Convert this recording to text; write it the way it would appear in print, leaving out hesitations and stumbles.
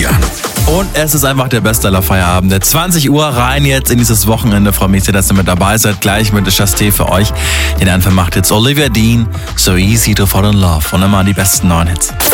Christian. Und es ist einfach der beste aller Feierabende. 20 Uhr rein jetzt in dieses Wochenende. Freue mich sehr, dass ihr mit dabei seid. Gleich mit der Chasté für euch. Den Anfang macht jetzt Olivia Dean. So easy to fall in love. Und immer die besten neuen Hits.